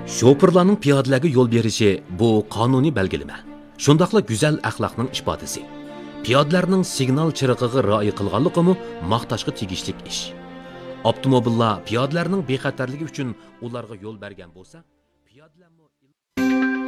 Şoförlarning piyodalarga yo'l berishi bu qonuniy belgilama. Shundaqla go'zal axloqning ifodasi. Piyodalarning signal chirig'iga rioya qilganligi maqtashga tegishli ish. Avtomobillar piyodalarning bexatarligi uchun ularga yo'l bergan bo'lsa, piyodalar